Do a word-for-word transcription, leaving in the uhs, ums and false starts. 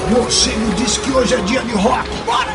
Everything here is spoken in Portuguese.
Morcego disse que hoje é dia de rock. Bora!